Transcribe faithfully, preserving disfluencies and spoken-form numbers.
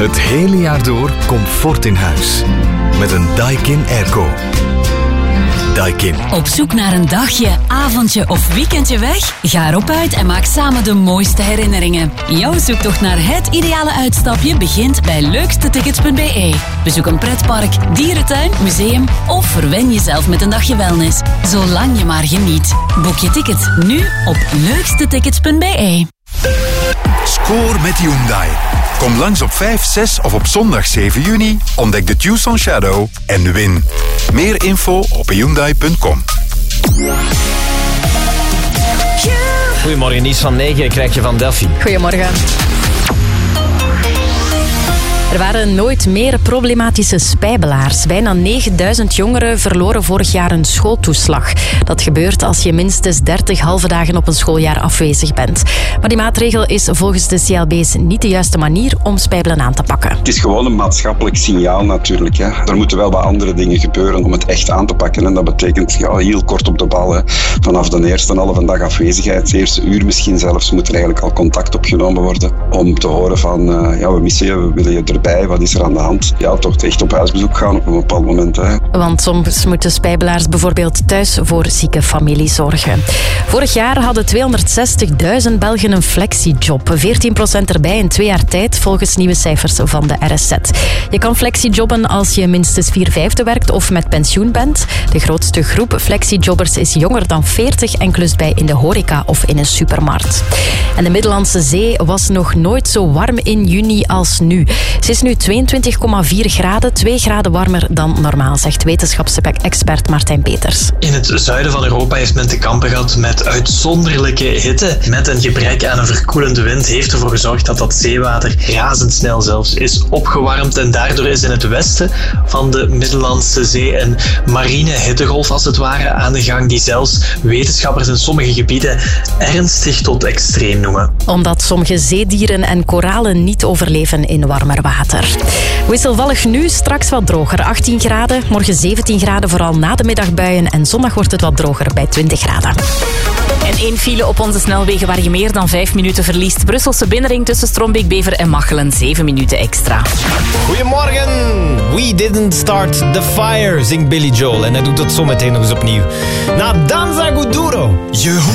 Het hele jaar door comfort in huis. Met een Daikin Airco. Daikin. Op zoek naar een dagje, avondje of weekendje weg? Ga erop uit en maak samen de mooiste herinneringen. Jouw zoektocht naar het ideale uitstapje begint bij leukste tickets punt b e. Bezoek een pretpark, dierentuin, museum of verwen jezelf met een dagje wellness. Zolang je maar geniet. Boek je ticket nu op leukste tickets punt b e. Score met Hyundai. Kom langs op vijf, zes of op zondag zeven juni. Ontdek de Tucson Shadow en win. Meer info op hyundai punt com. Goedemorgen, nieuws van negen krijg je van Delphi. Goedemorgen. Er waren nooit meer problematische spijbelaars. Bijna negenduizend jongeren verloren vorig jaar een schooltoeslag. Dat gebeurt als je minstens dertig halve dagen op een schooljaar afwezig bent. Maar die maatregel is volgens de C L B's niet de juiste manier om spijbelen aan te pakken. Het is gewoon een maatschappelijk signaal natuurlijk. Hè. Er moeten wel wat andere dingen gebeuren om het echt aan te pakken. En dat betekent ja, heel kort op de bal. Hè. Vanaf de eerste halve dag afwezigheid, het eerste uur misschien zelfs, moet er eigenlijk al contact opgenomen worden. Om te horen van, uh, ja, we missen je, we willen je erbij. Wat is er aan de hand? Ja, toch echt op huisbezoek gaan op een bepaald moment. Hè. Want soms moeten spijbelaars bijvoorbeeld thuis voor zieke familie zorgen. Vorig jaar hadden tweehonderdzestigduizend Belgen een flexiejob. veertien procent erbij in twee jaar tijd, volgens nieuwe cijfers van de R S Z. Je kan flexijobben als je minstens vier vijfde werkt of met pensioen bent. De grootste groep flexiejobbers is jonger dan veertig en klust bij in de horeca of in een supermarkt. En de Middellandse Zee was nog nooit zo warm in juni als nu. Ze is nu tweeëntwintig komma vier graden, twee graden warmer dan normaal, zegt wetenschapsexpert Martijn Peters. In het zuiden van Europa heeft men te kampen gehad met uitzonderlijke hitte. Met een gebrek aan een verkoelende wind heeft ervoor gezorgd dat dat zeewater razendsnel zelfs is opgewarmd. En daardoor is in het westen van de Middellandse Zee een marine hittegolf als het ware aan de gang, die zelfs wetenschappers in sommige gebieden ernstig tot extreem noemen. Omdat sommige zeedieren en koralen niet overleven in warmer water. Wisselvallig nu, straks wat droger, achttien graden. Morgen zeventien graden, vooral na de middagbuien. En zondag wordt het wat droger bij twintig graden. En één file op onze snelwegen waar je meer dan vijf minuten verliest. Brusselse binnenring tussen Strombeek, Bever en Machelen. Zeven minuten extra. Goedemorgen! We didn't start the fire, zingt Billy Joel. En hij doet dat zometeen nog eens opnieuw. Na Danza Guduro. Je